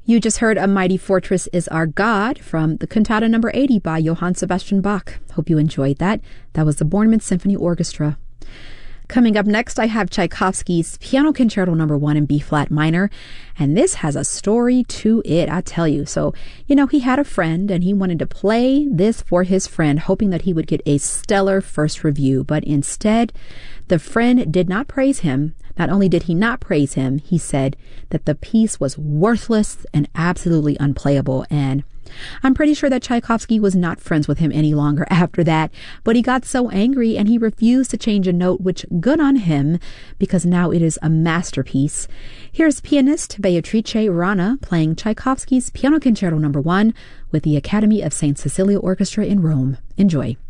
You just heard A Mighty Fortress Is Our God from the Cantata number 80 by Johann Sebastian Bach. Hope you enjoyed that. That was the Bornemann Symphony Orchestra. Coming up next, I have Tchaikovsky's Piano Concerto number 1 in B-flat minor, and this has a story to it, I tell you. So, he had a friend, and he wanted to play this for his friend, hoping that he would get a stellar first review, but instead, the friend did not praise him. Not only did he not praise him, he said that the piece was worthless and absolutely unplayable, and I'm pretty sure that Tchaikovsky was not friends with him any longer after that, but he got so angry and he refused to change a note, which good on him, because now it is a masterpiece. Here's pianist Beatrice Rana playing Tchaikovsky's Piano Concerto number 1 with the Academy of St. Cecilia Orchestra in Rome. Enjoy.